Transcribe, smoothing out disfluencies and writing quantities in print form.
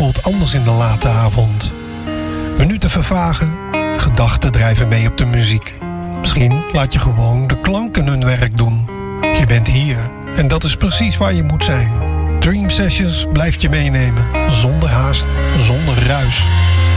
voelt anders in de late avond. Minuten vervagen, gedachten drijven mee op de muziek. Misschien laat je gewoon de klanken hun werk doen. Je bent hier en dat is precies waar je moet zijn. Dream Sessions blijft je meenemen, zonder haast, zonder ruis.